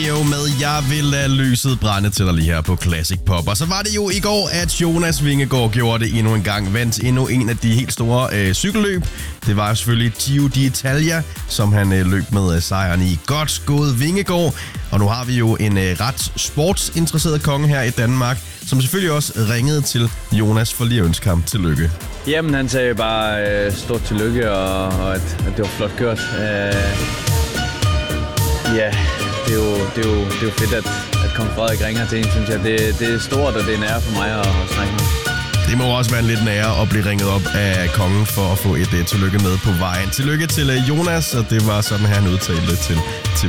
Jo med Jeg vil lade lyset brænde til dig lige her på Classic Pop. Og så var det jo i går, at Jonas Vingegaard gjorde det endnu en gang. Vandt endnu en af de helt store cykelløb. Det var selvfølgelig Giro d'Italia, som han løb med sejren i. Godt gået Vingegaard. Og nu har vi jo en ret sportsinteresseret konge her i Danmark, som selvfølgelig også ringede til Jonas for lige at ønske ham tillykke. Jamen, han sagde bare stort tillykke, og at det var flot kørt. Ja, det er jo fedt, at kong Frederik ringer til en, synes jeg. Det er stort, og det er en ære for mig at snakke med. Det må også være lidt nære at blive ringet op af kongen for at få et tillykke med på vejen. Tillykke til Jonas, og det var sådan, han udtalte til